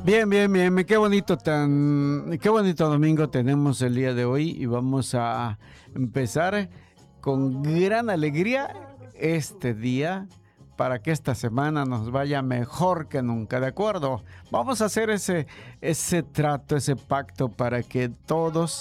Bien, bien, bien. Qué bonito domingo tenemos el día de hoy y vamos a empezar con gran alegría este día para que esta semana nos vaya mejor que nunca, ¿de acuerdo? Vamos a hacer ese trato, ese pacto para que todos